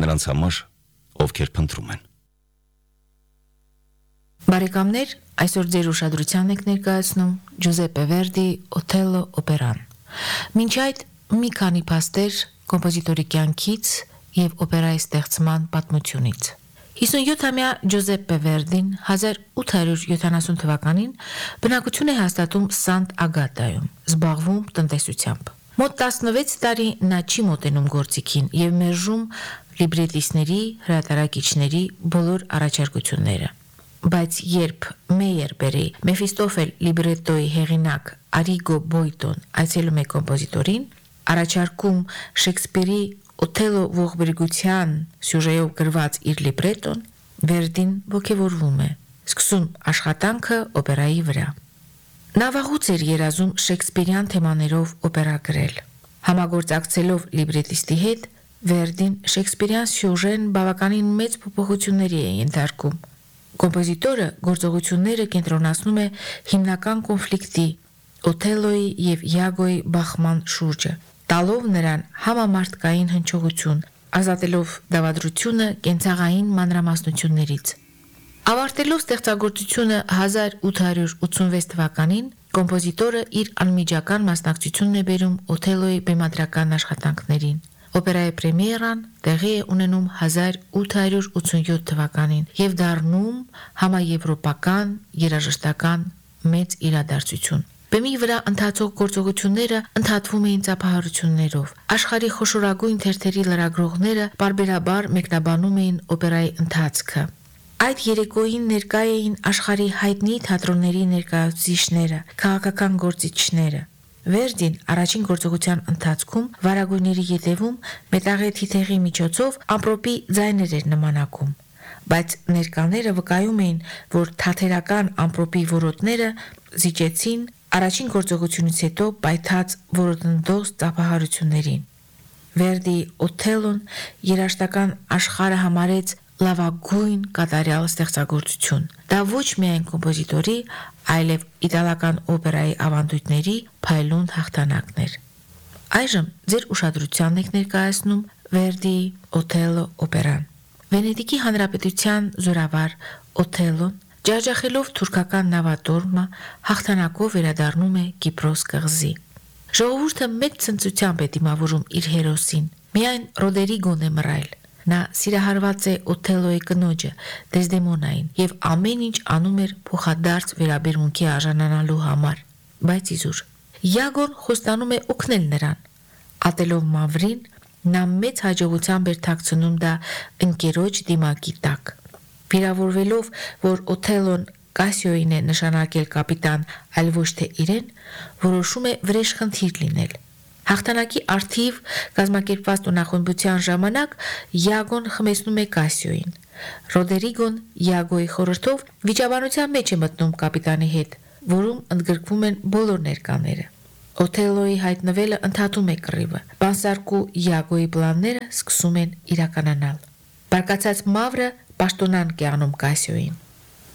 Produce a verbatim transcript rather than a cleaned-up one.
նրանց համար, ովքեր փնտրում են։ Բարեկամներ, այսօր ձեր ուշադրության եք ներկայացնում Ջուզեպպե Վերդի Օթելլո օպերան։ Մինչ այդ մի քանի փաստեր կոմպոզիտորի կյանքից եւ օպերայի ստեղծման պատմությունից։ հիսունյոթամյա Ջուզեպպե Վերդին հազար ութ հարյուր յոթանասուն թվականին բնակություն է հաստատում Սանտ Ագատայում, զբաղվում տնտեսությամբ։ Մոտ տասնվեց տարի նա չի մոտենում գործիքին եւ մերժում լիբրետիստների, հրատարակիչների բոլոր առաջարկությունները։ Բայց երբ Մեյերբերի Մեֆիստոֆել լիբրետոյի հեղինակ Արիգո Բոյտոն այցելում է կոմպոզիտորին, առաջարկում Շեքսպիրի Օթելլո ողբերգության սյուժեով գրված իր լիբրետոն, Վերդին ոգևորվում է, սկսում աշխատանքը օպերայի վրա։ Նա վաղուց էր երազում շեքսպիրյան թեմաներով օպերա գրել։ Համագործակցելով լիբրետիստի հետ, Վերդին շեքսպիրյան սյուժեն բավականին մեծ փոփոխությունների է ենթարկում։ Կոմպոզիտորը գործողությունները կենտրոնացնում է հիմնական կոնֆլիկտի Օթելլոյի եւ Յագոյի բախման շուրջը, տալով նրան համամարտկային հնչողություն, ազատելով դավադրությունը կենցաղային մանրամասնություններից։ Ավարտելով ստեղծագործությունը հազար ութ հարյուր ութսունվեց թվականին, կոմպոզիտորը իր անմիջական մասնակցությունն է բերում Օթելլոյի բեմադրական աշխատանքներին։ Օպերայի պրեմիերան տեղի է ունենում հազար ութ հարյուր ութսունյոթ թվականին եւ դառնում համաեվրոպական երաժշտական մեծ իրադարձություն։ Բեմի վրա ընթացող գործողությունները ընդհատվում էին ծափահարություններով։ Աշխարհի խոշորագույն թերթերի լրագրողները պարբերաբար մեկնաբանում էին օպերայի ընթացքը։ Այդ երեկոյին ներկա էին աշխարհի հայտնի թատրոնների ներկայացուցիչները, քաղաքական գործիչները։ Վերդին առաջին գործողության ընթացքում վարագույրների ետևում մետաղե թիթեղի միջոցով ամպրոպի ձայներ էր նմանակում, բայց ներկաները վկայում էին, որ թաթերական ամպրոպի որոտները զիջեցին առաջին գործողությունից հետո պայթած որոտննդող ծափահարություններին։ Վերդիի Օթելլոն երաժշտական աշխարհը համարեց լավագույն կատարյալ ստեղծագործություն։ Դա ոչ միայն կոմպոզիտորի, այլև իտալական օպերայի ավանդույթների փայլուն հաղթանակն էր։ Այժմ ձեր ուշադրությանն եք ներկայացնում Վերդիի Օթելլո օպերան։ Վենետիկի Հանրապետության զորավար Օթելլոն, ջախջախելով թուրքական նավատորմը, հաղթանակով վերադառնում է Կիպրոս կղզի։ Ժողովուրդը մեծ ցնծությամբ է դիմավորում իր հերոսին։ Միայն Ռոդերիգոն է մռայլ։ Նա սիրահարված է Օթելլոյի կնոջը Դեսդեմոնային եւ ամեն ինչ անում էր փոխադարձ վերաբերմունքի արժանանալու համար, բայց իզուր Յագոն խոստանում է օգնել նրան։ Ատելով Մավրին, նա մեծ հաջողությամբ էր թաքցնում դա ընկերոջ դիմակի տակ։ Վիրավորվելով, որ Օթելլոն Կասիոյին է նշանակել կապիտան, այլ ոչ թե իրեն, որոշում է վրեժխնդիր լինել։ Հաղթանակի արդիվ կազմակերպված տոնախմբության ժամանակ Յագոն խմեցնում է Կասիոյին։ Ռոդերիգոն Յագոյի խորհրդով վիճաբանության մեջ է մտնում կապիտանի հետ, որում ընդգրկվում են բոլոր ներկաները։ Օթելլոյի հայտնվելը ընդհատում է կռիվը։ Բանսարկու Յագոյի պլանները սկսում են իրականանալ։ Բարկացած Մավրը պաշտոնանկ է անում Կասիոյին։